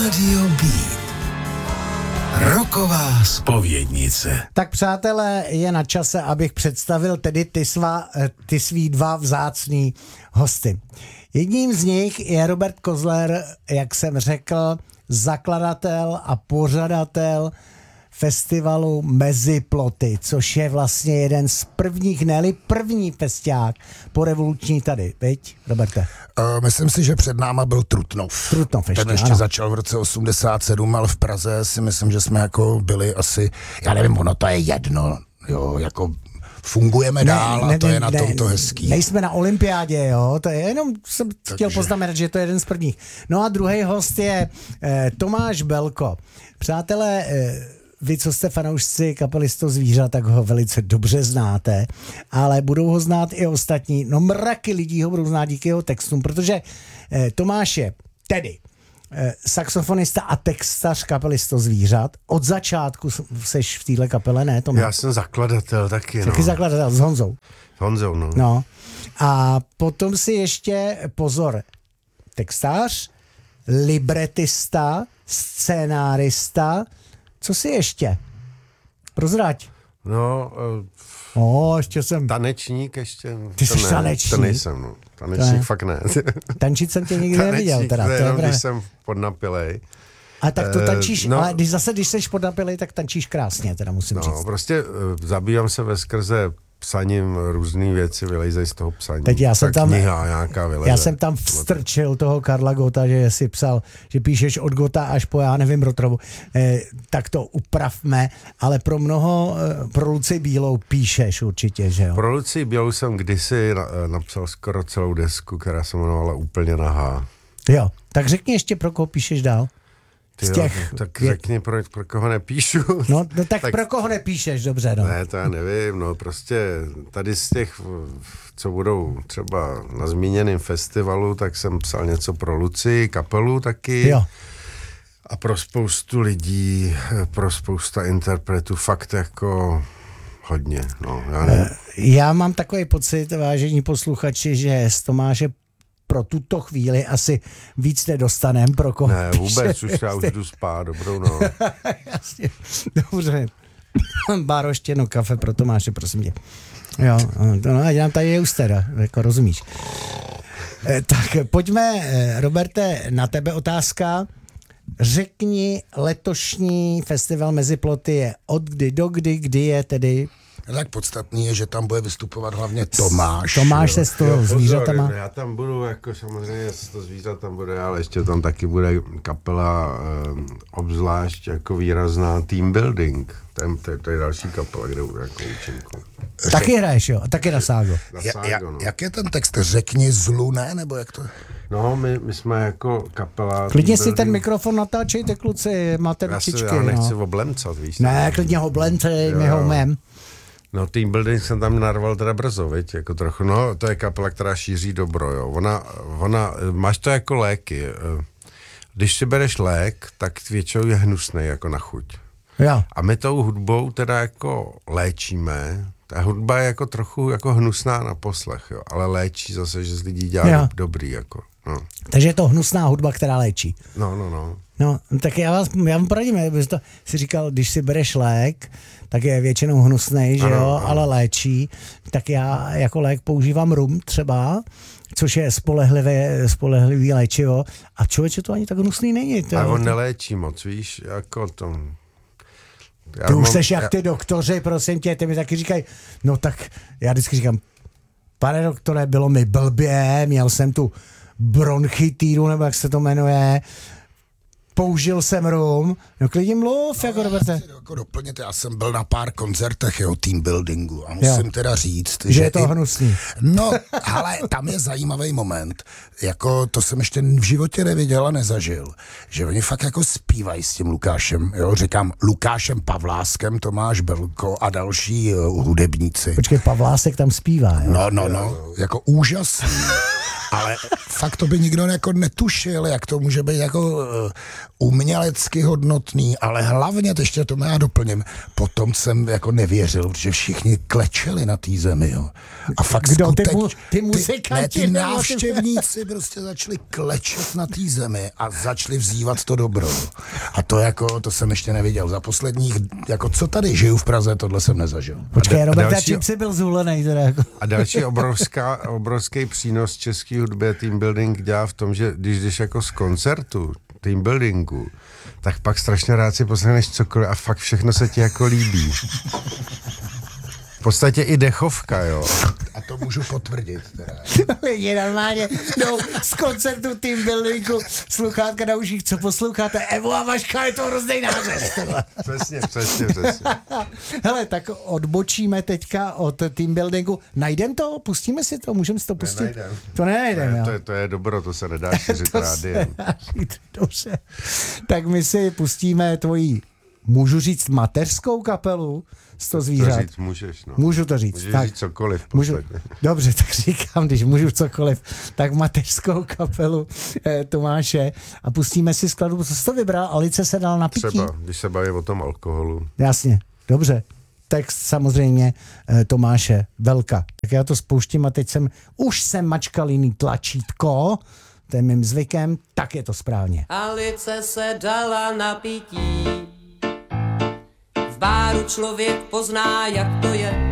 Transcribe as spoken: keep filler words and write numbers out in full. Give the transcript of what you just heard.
Rádio B. Rocková zpovědnice. Tak přátelé, je na čase, abych představil tedy ty, svá, ty svý dva vzácný hosty. Jedním z nich je Robert Kozler, jak jsem řekl, zakladatel a pořadatel festivalu Meziploty, což je vlastně jeden z prvních, ne-li první festiák po revoluční tady, viď, Roberte? Uh, myslím si, že před náma byl Trutnov. Trutnov ještě, Ten ještě ano. začal v roce osmdesát sedm, ale v Praze si myslím, že jsme jako byli asi, já nevím, ono to je jedno, jo, jako fungujeme ne, dál ne, a to ne, je na ne, tom to hezký. Nejsme na olympiádě, jo, to je jenom, jsem Takže. chtěl poznamenat, že to je jeden z prvních. No a druhý host je eh, Tomáš Belko. Přátelé, eh, vy, co jste fanoušci kapely Sto zvířat, tak ho velice dobře znáte, ale budou ho znát i ostatní. No mraky lidí ho budou znát díky jeho textům, protože eh, Tomáš je tedy eh, saxofonista a textař kapely Sto zvířat. Od začátku seš v téhle kapele, ne, Tomáš? Já jsem zakladatel taky, Taky no. zakladatel s Honzou. S Honzou, no. No. A potom si ještě, pozor, textář, libretista, scénárista. Co si ještě? Prozrať. No, O, ještě jsem... tanečník ještě. Ty to jsi ne, tanečník? To nejsem, no. Tanečník To fakt ne. Tančit jsem tě nikdy neviděl, teda. to je jenom, to je když jsem podnapilej. A tak to tančíš, no, ale když zase, když jsi podnapilej, tak tančíš krásně, teda musím No, říct. prostě uh, zabývám se veskrze psaním různý věci, vylejzej z toho psaní. Teď já jsem Ta tam, kniha nějaká vyleze. já jsem tam vstrčil toho Karla Gota, že si psal, že píšeš od Gota až po, já nevím, Rotrovu. Eh, tak to upravme, ale pro mnoho, eh, pro Luci Bílou píšeš určitě, že jo? Pro Lucii Bělou jsem kdysi na, napsal skoro celou desku, která se jmenovala Úplně nahá. Jo, tak řekni ještě, pro koho píšeš dál. Z těch, jo, tak je, řekni, pro, pro koho nepíšu. no, no tak, tak pro koho nepíšeš, dobře, no. Ne, to já nevím, no prostě tady z těch, co budou třeba na zmíněném festivalu, tak jsem psal něco pro Lucii, kapelu taky. Jo. A pro spoustu lidí, pro spousta interpretů, fakt jako hodně, no. Já, nevím. Já mám takový pocit, vážení posluchači, že z Tomáše pro tuto chvíli asi víc nedostanem, pro koho Ne, vůbec, píše. už já už jdu spát, dobrou no. Jasně, dobře. Báro, ještě jedno kafe pro Tomáše, prosím tě. Jo, no, ať nám tady je už teda, jako rozumíš. Eh, tak pojďme, eh, Roberte, na tebe otázka. Řekni, letošní festival Meziploty je od kdy do kdy, kdy je tedy... Tak podstatný je, že tam bude vystupovat hlavně Tomáš. Tomáš se s toho zvířatama. Já tam budu, jako samozřejmě s to zvířat tam bude, ale ještě tam taky bude kapela eh, obzvlášť jako výrazná Team Building. To, to, to je další kapela, kde bude jako účinku. Taky hraješ, jo? A taky na ságo. Na Ja, ja, Ságo, no. jak je ten text? Řekni zlu, ne? Nebo jak to? No, my, my jsme jako kapela... Klidně Team si ten Building. mikrofon natáčejte, kluci, máte Já, se, ručičky. já nechci No. oblemcat, víš. Ne, klidně ho blente, my ho umem. No, Team Building jsem tam narval teda brzo, viď, jako trochu, no, to je kapela, která šíří dobro, jo, ona, ona, máš to jako léky, když si bereš lék, tak většinou je hnusnej jako na chuť. Jo. A my tou hudbou teda jako léčíme, ta hudba je jako trochu jako hnusná na poslech, jo, ale léčí zase, že z lidí dělá Jo. dobrý, jako, no. Takže je to hnusná hudba, která léčí. No, no, no. No, tak já vás, já vám poradím, protože to si říkal, když si bereš lék, tak je většinou hnusnej, že Ano, jo, ano. ale léčí. Tak já jako lék používám rum třeba, což je spolehlivé, spolehlivý léčivo. A člověče, to ani tak hnusný není. To, A on neléčí moc, víš, jako to... Já ty už mám- seš jak já- ty doktoři, prosím tě, ty mi taky říkají, no tak já vždycky říkám, pane doktore, bylo mi blbě, měl jsem tu bronchitídu, nebo jak se to jmenuje, použil jsem rum, no klidně mluv, jako Roberte. Jako doplnit, já jsem byl na pár koncertech, jo, Team Buildingu a musím Jo. teda říct, Že že je to i- hnusný. No, ale tam je zajímavý moment, jako to jsem ještě v životě neviděl a nezažil, že oni fakt jako zpívají s tím Lukášem, jo, říkám Lukášem Pavláskem, Tomáš Belko a další uh, hudebníci. Počkej, Pavlásek tam zpívá, jo? No, no, no, jako úžasný. Ale fakt to by nikdo jako netušil, jak to může být jako uh, umělecky hodnotný, ale hlavně, to ještě to já doplním, potom jsem jako nevěřil, protože všichni klečeli na té zemi, jo. A fakt Kdo? skuteč, Ty, mu, ty ty, muzikanti? ne, ty návštěvníci prostě začali klečet na té zemi a začali vzývat to dobro. A to jako, to jsem ještě neviděl. Za posledních, jako co tady žiju v Praze, tohle jsem nezažil. Počkej, Robert, další- čím jsi byl zhulenej teda jako? A další obrovská, obrovský přínos české hudbě team building dělá v tom, že když jdeš jako z koncertu, team buildingu, tak pak strašně rád si poslechneš cokoliv a fakt všechno se ti jako líbí. V podstatě i dechovka, jo. A to můžu potvrdit. Teda. Je normálně, no, z koncertu team buildingu, sluchátka na uších, co posloucháte? Evo a Vaška, je to hrozný nářez. Přesně, přesně, přesně. Hele, tak odbočíme teďka od team buildingu. Najdem to? Pustíme si to? Můžeme si to pustit? Nenajdem. To nenajdem, Ne, jo. to, je, to je dobro, to se nedá šířit To rádiem. se dá říct, dobře. Tak my si pustíme tvoji, můžu říct, mateřskou kapelu z to To zvířat. říct můžeš, no. Můžu to říct. Můžeš tak. říct cokoliv v Můžu, podstatě. dobře, tak říkám, když můžu cokoliv, tak mateřskou kapelu eh, Tomáše a pustíme si skladbu. Co jsi to vybral? Alice se dal na pití? Třeba, když se baví o tom alkoholu. Jasně, dobře. Text samozřejmě eh, Tomáše Velka. Tak já to spouštím a teď jsem, už jsem mačkal jiný tlačítko, to je mým zvykem, tak je to správně. Alice se dala na pití. V báru člověk pozná, jak to je.